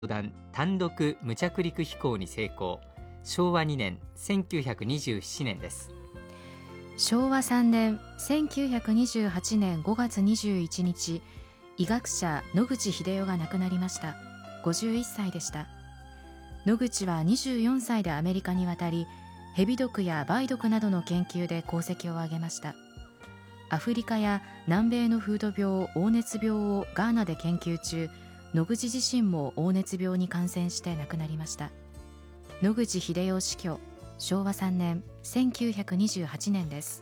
弾単独無着陸飛行に成功。昭和2年1927年です。 昭和3年1928年5月21日、医学者野口英世が亡くなりました。51歳でした。野口は24歳でアメリカに渡り、蛇毒や梅毒などの研究で功績を上げました。アフリカや南米の風土病、黄熱病をガーナで研究中、野口自身も黄熱病に感染して亡くなりました。野口英世死去、昭和3年1928年です。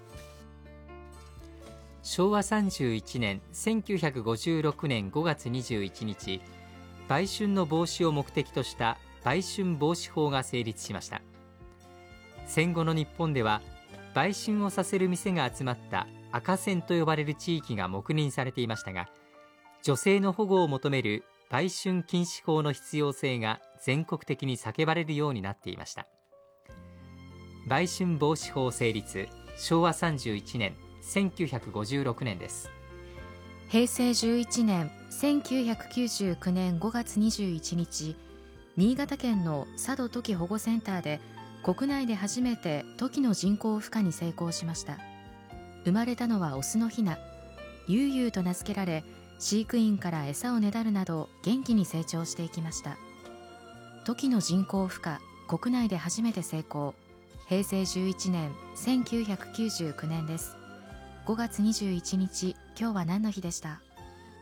昭和31年1956年5月21日、売春の防止を目的とした売春防止法が成立しました。戦後の日本では、売春をさせる店が集まった赤線と呼ばれる地域が黙認されていましたが、女性の保護を求める売春禁止法の必要性が全国的に叫ばれるようになっていました。売春防止法成立、昭和31年1956年です。 平成11年1999年5月21日、新潟県の佐渡トキ保護センターで国内で初めてトキの人工孵化に成功しました。生まれたのはオスのヒナ、ゆうゆうと名付けられ、飼育員から餌をねだるなど元気に成長していきました。トキの人工孵化、国内で初めて成功。平成11年1999年です。5月21日、今日は何の日でした？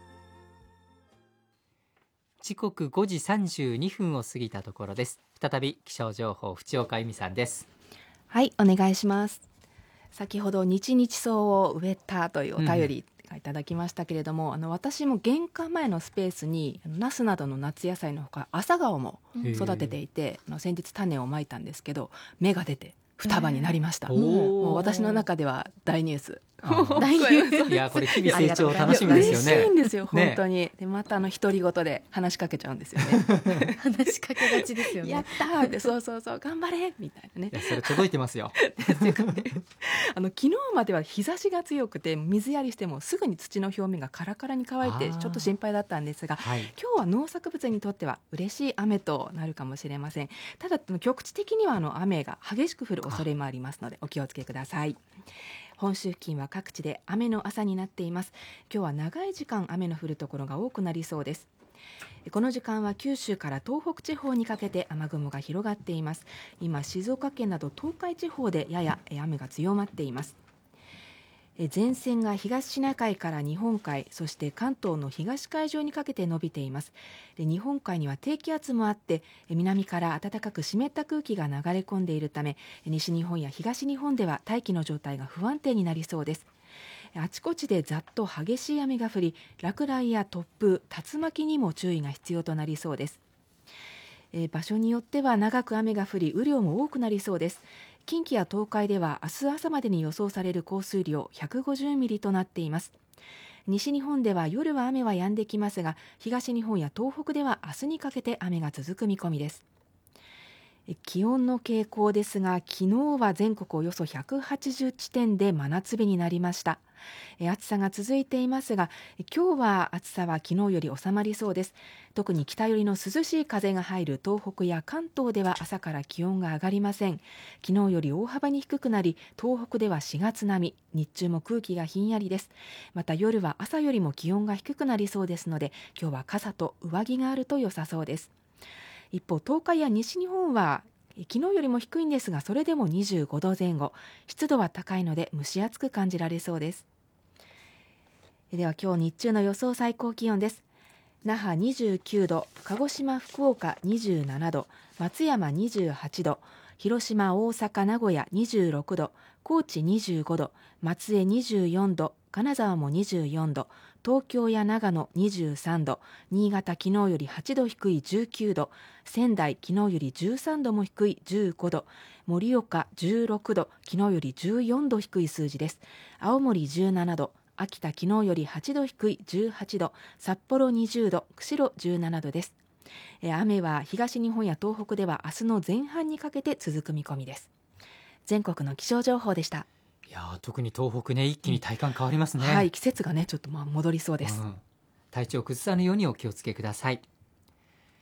時刻5時32分を過ぎたところです。再び気象情報、淵岡由美さんです。 はい、お願いします。先ほど日々草を植えたというお便りいただきましたけれども、私も玄関前のスペースにナスなどの夏野菜のほか朝顔も育てていて、先日種をまいたんですけど、芽が出て双葉になりました。もう私の中では大ニュース。 大ニュース。 いや、これ日々成長楽しみですよね。 嬉しいんですよ、本当に。でまた独り言で話しかけちゃうんですよね。 話しかけがちですよね。 やったーって、そうそうそう、頑張れみたいなね。 いや、それ届いてますよ。 昨日までは日差しが強くて水やりしてもすぐに土の表面がカラカラに乾いてちょっと心配だったんですが、今日は農作物にとっては嬉しい雨となるかもしれません。ただ局地的には雨が激しく降る恐れもありますのでお気をつけください。本州付近は各地で雨の朝になっています。今日は長い時間雨の降るところが多くなりそうです。この時間は九州から東北地方にかけて雨雲が広がっています。今静岡県など東海地方でやや雨が強まっています。前線が東シナ海から日本海、そして関東の東海上にかけて伸びています。日本海には低気圧もあって、南から暖かく湿った空気が流れ込んでいるため、西日本や東日本では大気の状態が不安定になりそうです。あちこちでざっと激しい雨が降り、落雷や突風、竜巻にも注意が必要となりそうです。場所によっては長く雨が降り、雨量も多くなりそうです。近畿や東海では明日朝までに予想される降水量150ミリとなっています。西日本では夜は雨は止んできますが、東日本や東北では明日にかけて雨が続く見込みです。気温の傾向ですが、昨日は全国およそ180地点で真夏日になりました。暑さが続いていますが、今日は暑さは昨日より収まりそうです。特に北寄りの涼しい風が入る東北や関東では朝から気温が上がりません。昨日より大幅に低くなり、東北では4月並み、日中も空気がひんやりです。また夜は朝よりも気温が低くなりそうですので、今日は傘と上着があると良さそうです。一方、東海や西日本は昨日よりも低いんですが、それでも25度前後、湿度は高いので蒸し暑く感じられそうです。では今日日中の予想最高気温です。那覇29度、鹿児島福岡27度、松山28度、広島大阪名古屋26度、高知25度、松江24度、金沢も24度、東京や長野23度、新潟昨日より8度低い19度、仙台昨日より13度も低い15度、盛岡16度、昨日より14度低い数字です。青森17度、秋田昨日より8度低い18度、札幌20度、釧路17度です。雨は東日本や東北では明日の前半にかけて続く見込みです。全国の気象情報でした。 いや、特に東北ね、一気に体感変わりますね。 はい、季節がねちょっと戻りそうです。 体調を崩さぬようにお気をつけください。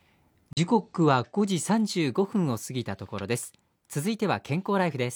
時刻は5時35分を過ぎたところです。続いては健康ライフです。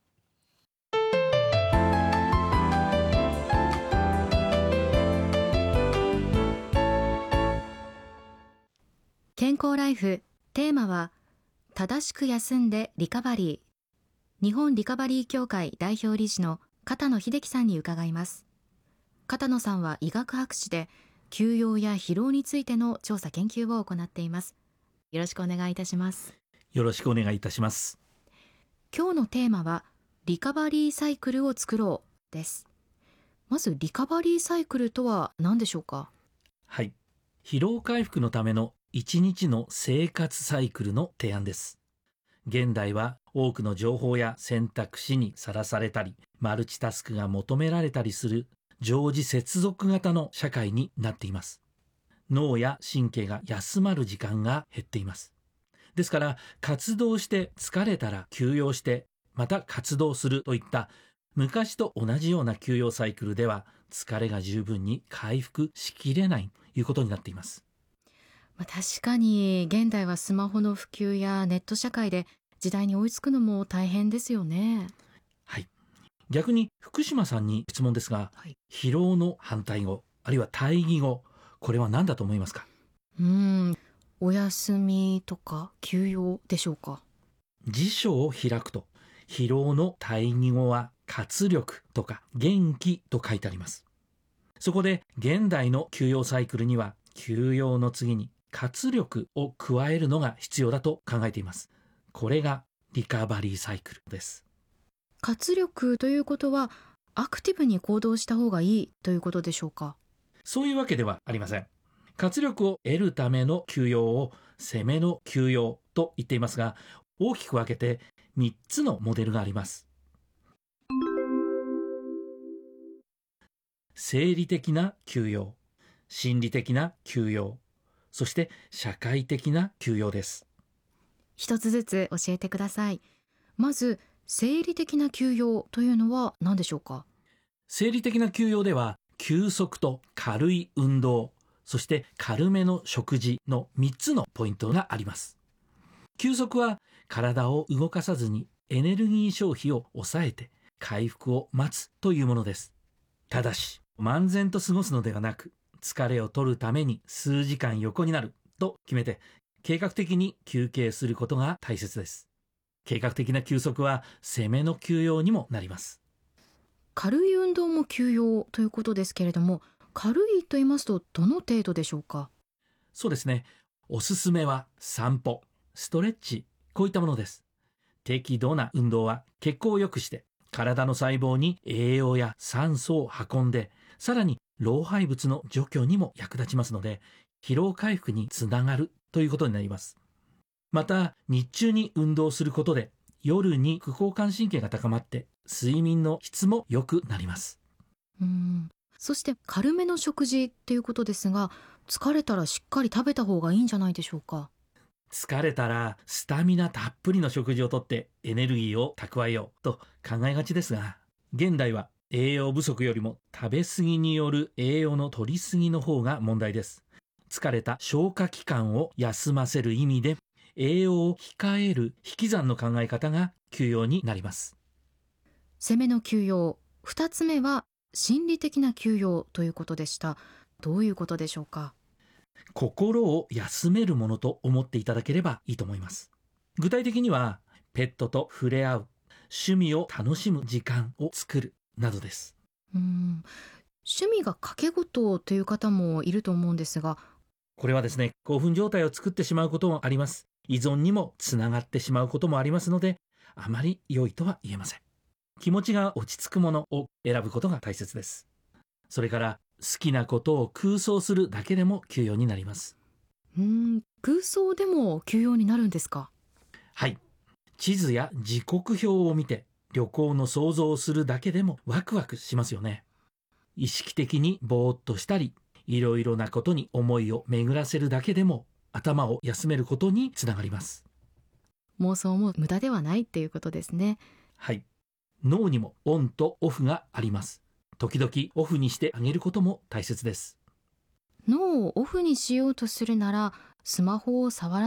健康ライフ、テーマは正しく休んでリカバリー。日本リカバリー協会代表理事の片野秀樹さんに伺います。片野さんは医学博士で、休養や疲労についての調査研究を行っています。よろしくお願いいたします。 よろしくお願いいたします。 今日のテーマはリカバリーサイクルを作ろうです。まずリカバリーサイクルとは何でしょうか？ はい、疲労回復のための一日の生活サイクルの提案です。現代は多くの情報や選択肢にさらされたり、マルチタスクが求められたりする常時接続型の社会になっています。脳や神経が休まる時間が減っています。ですから活動して疲れたら休養してまた活動するといった昔と同じような休養サイクルでは疲れが十分に回復しきれないということになっています。 確かに現代はスマホの普及やネット社会で時代に追いつくのも大変ですよね。 はい、逆に福島さんに質問ですが、疲労の反対語あるいは対義語、これは何だと思いますか？ お休みとか休養でしょうか？ 辞書を開くと疲労の対義語は活力とか元気と書いてあります。そこで現代の休養サイクルには休養の次に活力を加えるのが必要だと考えています。これがリカバリーサイクルです。 活力ということはアクティブに行動した方がいいということでしょうか？ そういうわけではありません。活力を得るための休養を攻めの休養と言っていますが、大きく分けて3つのモデルがあります。生理的な休養、心理的な休養、そして社会的な休養です。 一つずつ教えてください。まず生理的な休養というのは何でしょうか？ 生理的な休養では休息と軽い運動、そして軽めの食事の3つのポイントがあります。休息は体を動かさずにエネルギー消費を抑えて回復を待つというものです。ただし漫然と過ごすのではなく、疲れを取るために数時間横になると決めて計画的に休憩することが大切です。計画的な休息は攻めの休養にもなります。 軽い運動も休養ということですけれども、軽いと言いますとどの程度でしょうか？ そうですね、おすすめは散歩、ストレッチ、こういったものです。適度な運動は血行を良くして体の細胞に栄養や酸素を運んで、さらに老廃物の除去にも役立ちますので、疲労回復につながるということになります。また日中に運動することで夜に副交感神経が高まって睡眠の質も良くなります。 そして軽めの食事っていうことですが、疲れたらしっかり食べた方がいいんじゃないでしょうか？ 疲れたらスタミナたっぷりの食事をとってエネルギーを蓄えようと考えがちですが、現代は栄養不足よりも食べ過ぎによる栄養の取り過ぎの方が問題です。疲れた消化器官を休ませる意味で栄養を控える引き算の考え方が休養になります。 攻めの休養、2つ目は心理的な休養ということでした。どういうことでしょうか？ 心を休めるものと思っていただければいいと思います。具体的にはペットと触れ合う、趣味を楽しむ時間を作るなどです。 趣味が賭け事という方もいると思うんですが、 これはですね、興奮状態を作ってしまうこともあります。依存にもつながってしまうこともありますので、あまり良いとは言えません。気持ちが落ち着くものを選ぶことが大切です。それから好きなことを空想するだけでも休養になります。 空想でも休養になるんですか？ はい。地図や時刻表を見て旅行の想像をするだけでもワクワクしますよね。意識的にぼーっとしたり、いろいろなことに思いを巡らせるだけでも頭を休めることにつながります。 妄想も無駄ではないっていうことですね。 はい。脳にもオンとオフがあります。時々オフにしてあげることも大切です。 脳をオフにしようとするならスマホを触ら